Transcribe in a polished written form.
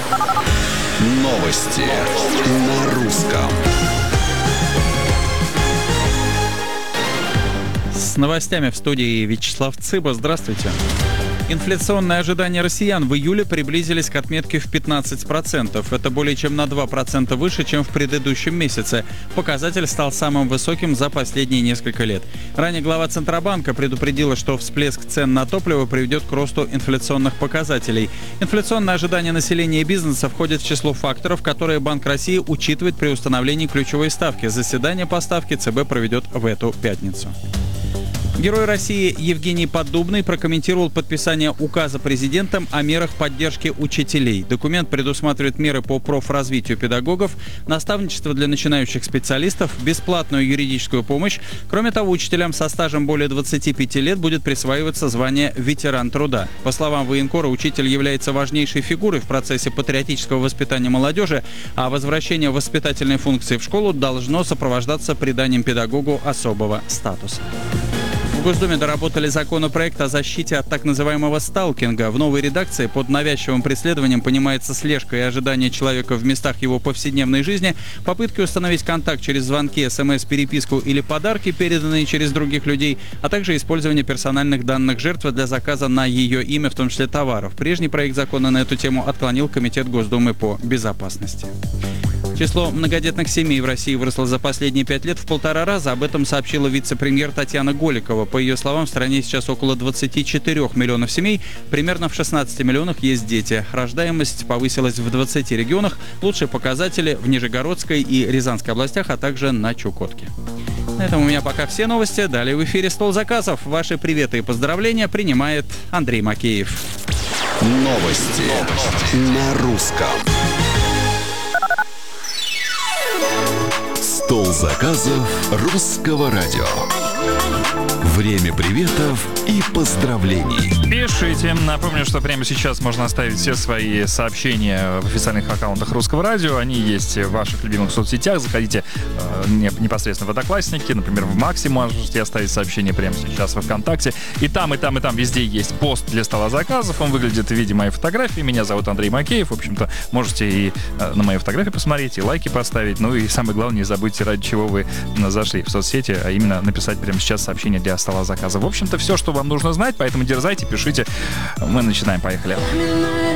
Новости на русском. С новостями в студии Вячеслав Цыба. Здравствуйте. Инфляционные ожидания россиян в июле приблизились к отметке в 15%. Это более чем на 2% выше, чем в предыдущем месяце. Показатель стал самым высоким за последние несколько лет. Ранее глава Центробанка предупредила, что всплеск цен на топливо приведет к росту инфляционных показателей. Инфляционные ожидания населения и бизнеса входят в число факторов, которые Банк России учитывает при установлении ключевой ставки. Заседание по ставке ЦБ проведет в эту пятницу. Герой России Евгений Поддубный прокомментировал подписание указа президентом о мерах поддержки учителей. Документ предусматривает меры по профразвитию педагогов, наставничество для начинающих специалистов, бесплатную юридическую помощь. Кроме того, учителям со стажем более 25 лет будет присваиваться звание «ветеран труда». По словам военкора, учитель является важнейшей фигурой в процессе патриотического воспитания молодежи, а возвращение воспитательной функции в школу должно сопровождаться приданием педагогу особого статуса. В Госдуме доработали законопроект о защите от так называемого сталкинга. В новой редакции под навязчивым преследованием понимается слежка и ожидание человека в местах его повседневной жизни, попытки установить контакт через звонки, СМС, переписку или подарки, переданные через других людей, а также использование персональных данных жертвы для заказа на ее имя, в том числе товаров. Прежний проект закона на эту тему отклонил Комитет Госдумы по безопасности. Число многодетных семей в России выросло за последние 5 лет в 1,5 раза. Об этом сообщила вице-премьер Татьяна Голикова. По ее словам, в стране сейчас около 24 миллионов семей. Примерно в 16 миллионах есть дети. Рождаемость повысилась в 20 регионах. Лучшие показатели в Нижегородской и Рязанской областях, а также на Чукотке. На этом у меня пока все новости. Далее в эфире «Стол заказов». Ваши приветы и поздравления принимает Андрей Макеев. Новости на русском. Стол заказов русского радио. Время приветов и поздравлений. Пишите. Напомню, что прямо сейчас можно оставить все свои сообщения в официальных аккаунтах Русского радио. Они есть в ваших любимых соцсетях. Заходите непосредственно в Одноклассники, например, в Макси можете оставить сообщение прямо сейчас во ВКонтакте. И там, везде есть пост для стола заказов. Он выглядит в виде моей фотографии. Меня зовут Андрей Макеев. В общем-то, можете и на мои фотографии посмотреть, и лайки поставить. Ну и самое главное, не забудьте, ради чего вы зашли в соцсети, а именно написать прямо сейчас сообщение для стола заказа. В общем-то, все, что вам нужно знать, поэтому дерзайте, пишите. Мы начинаем, поехали.